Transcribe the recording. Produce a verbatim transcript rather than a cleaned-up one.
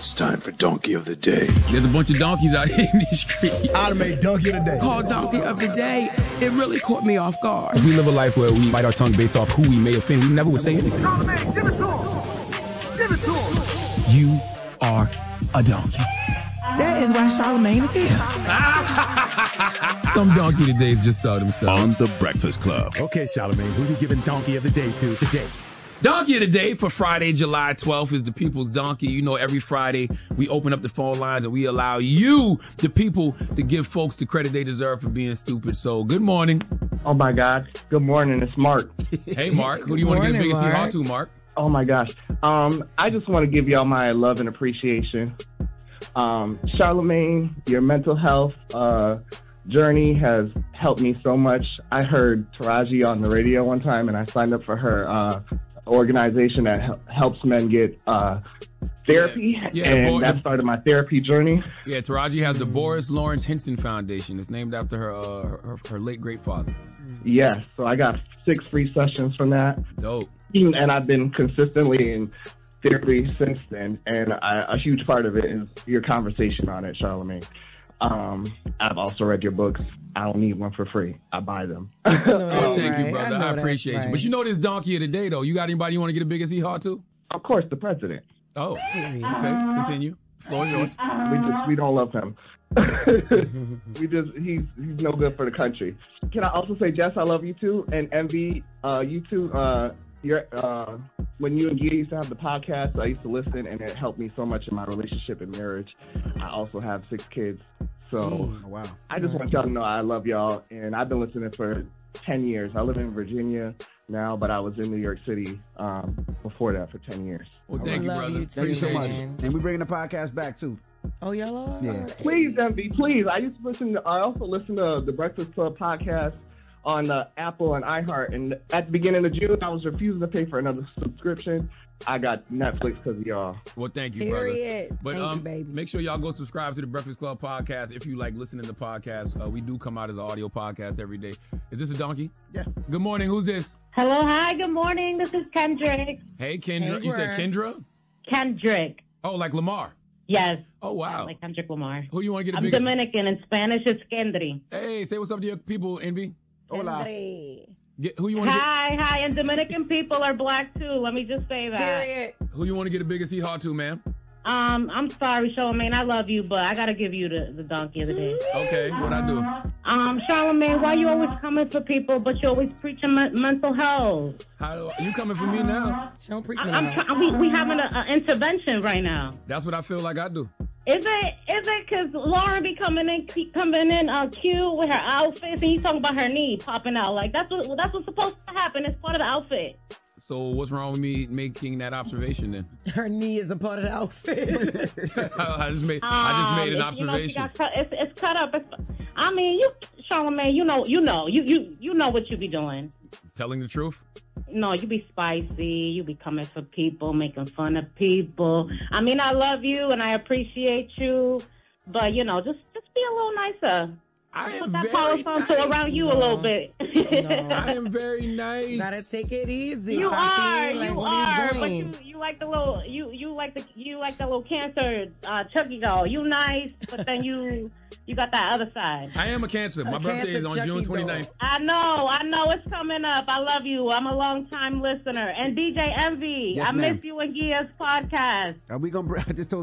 It's time for Donkey of the Day. There's a bunch of donkeys out here in these streets. I'd make Donkey of the Day. Called Donkey of the Day. It really caught me off guard. We live a life where we bite our tongue based off who we may offend. We never would say anything. Charlamagne, give it to him. Give it to him. You are a donkey. That is why Charlamagne is here. Some donkey todays just saw themselves. On The Breakfast Club. Okay, Charlamagne, who you giving Donkey of the Day to today? Donkey of the Day for Friday, July twelfth is the People's Donkey. You know, every Friday we open up the phone lines and we allow you, the people, to give folks the credit they deserve for being stupid. So, good morning. Oh, my God. Good morning. It's Mark. Hey, Mark. Who do you want to get the biggest hee haw to, Mark? Oh, my gosh. Um, I just want to give y'all my love and appreciation. Um, Charlamagne, your mental health uh, journey has helped me so much. I heard Taraji on the radio one time, and I signed up for her uh, organization that hel- helps men get uh, therapy, Yeah, yeah, and boy, that the- started my therapy journey. Yeah, Taraji has the Boris Lawrence Hinston Foundation. It's named after her, uh, her, her late great father. Yes, so I got six free sessions from that. Dope. And I've been consistently in therapy since then, and I, a huge part of it is your conversation on it, Charlamagne. Um, I've also read your books. I don't need one for free. I buy them. Well, thank right. you, brother. I I, know appreciate that's you. right. But you know this donkey of the day, though. You got anybody you want to get the biggest hee haw to? Of course, the president. Oh, okay. Continue. Floor is yours. We just we don't love him. we just he's he's no good for the country. Can I also say, Jess, I love you too, and Envy, uh, you too. Uh, you're uh, when you and Gia used to have the podcast, I used to listen, and it helped me so much in my relationship and marriage. I also have six kids, so Oh, wow. I just want y'all to know I love y'all, and I've been listening for ten years. I live in Virginia now, but I was in New York City um, before that for ten years. Well, thank you, Love brother. you too, Thank you so much. man. And we're bringing the podcast back, too. Oh, y'all are? Yeah. Please, Envy, please. I used to listen. To, I also listen to the Breakfast Club podcast on uh, Apple and iHeart. And at the beginning of June, I was refusing to pay for another subscription. I got Netflix because of y'all. Well, thank you, Period. brother. But Thank um, you, baby. make sure y'all go subscribe to the Breakfast Club podcast if you like listening to podcasts. Uh, we do come out as an audio podcast every day. Is this a donkey? Yeah. Good morning. Who's this? Hello, hi, good morning. This is Kendrick. Hey, Kendra. Hey, you said Ron. Kendra? Kendrick. Oh, like Lamar. Yes. Oh, wow. Like Kendrick Lamar. Who you want to get a I'm biggest? Dominican. In Spanish, it's Kendry. Hey, say what's up to your people, Envy. Hola. Andre. Get, who you want to get? Hi, hi. And Dominican people are black too. Let me just say that. Period. Who you want to get the biggest hee haw to, ma'am? Um, I'm sorry, Charlamagne. I love you, but I gotta give you the, the donkey of the day. Okay, what I do? Um, Charlamagne, why you always coming for people, but you always preaching me- mental health? How do I, you coming for me now? She don't preach I- no I'm more. try- we we having an intervention right now. That's what I feel like I do. Is it is it because Lauren be coming in coming in uh, cute with her outfits and you talking about her knee popping out? Like that's what that's what's supposed to happen. It's part of the outfit. So what's wrong with me making that observation then? Her knee is a part of the outfit. I just made I just made an Um, you know, she observation. got cut, it's, it's cut up. It's, I mean, you, Charlamagne, you know, you know, you you you know what you be doing. Telling the truth. No, you be spicy. You be coming for people, making fun of people. I mean, I love you and I appreciate you, but you know, just just be a little nicer. I Put am that power very phone nice. to around you a little bit. I am very nice. Gotta take it easy. You Poppy. are, Like, you what are, you but doing? you you like the little you you like the you like the little cancer uh, Chucky doll. You nice, but then you you got that other side. I am a Cancer. My A birthday is Cancer on Chucky June doll. twenty-ninth. I know, I know it's coming up. I love you. I'm a long time listener. And D J Envy, Yes, I ma'am. miss you and Gia's podcast. Are we going to, I just told